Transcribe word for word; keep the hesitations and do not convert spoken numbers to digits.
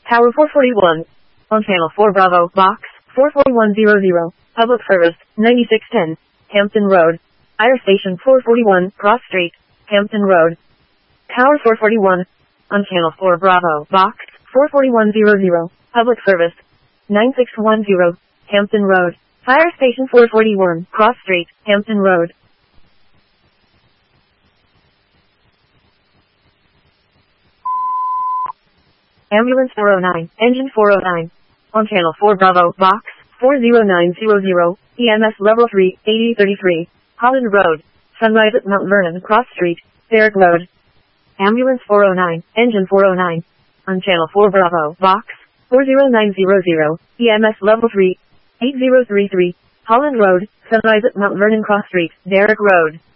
Tower four forty-one. On Channel four Bravo, Box four forty-one hundred. Public Service, ninety-six ten. Hampton Road. Fire Station four forty-one, Cross Street, Hampton Road. Tower four forty-one. On Channel four Bravo, Box four forty-one hundred. Public Service, nine six one zero, Hampton Road. Fire Station four forty-one, Cross Street, Hampton Road. Ambulance four oh nine, Engine four oh nine. On Channel four Bravo, Box four oh nine hundred, E M S Level three, eighty thirty-three, Holland Road. Sunrise at Mount Vernon, Cross Street, Derrick Road. Ambulance four oh nine, Engine four oh nine. On Channel four Bravo, Box four oh nine hundred, E M S Level three, eighty thirty-three, Holland Road. Sunrise at Mount Vernon, Cross Street, Derrick Road.